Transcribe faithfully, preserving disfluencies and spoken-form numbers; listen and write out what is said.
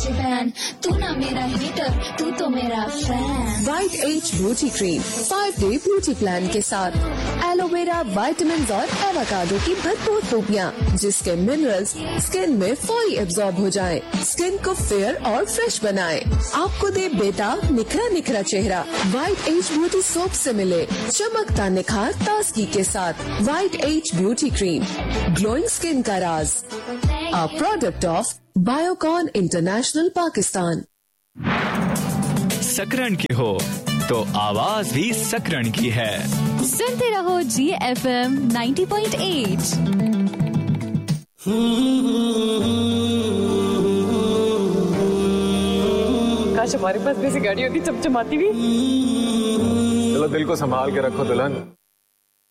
तू ना मेरा हीटर, तू तो मेरा fan. White as beauty cream five day beauty plan के साथ एलोवेरा, विटामिन और एवोकाडो की भरपूर खूबियाँ, जिसके मिनरल्स स्किन में फौरी एब्जॉर्ब हो जाएं, स्किन को फेयर और फ्रेश बनाए, आपको दे बेटा निखरा निखरा चेहरा। वाइट एज ब्यूटी सोप से मिले चमकता निखार ताजगी के साथ। White as beauty cream, glowing skin का राज, a product of Biocon international Pakistan. सकरण की हो तो आवाज भी सकरण की है। सुनते रहो जी F M ninety point eight. काश हमारे पास भी ऐसी गाड़ी होती चमचमाती भी। चलो दिल को संभाल के रखो दुल्हन।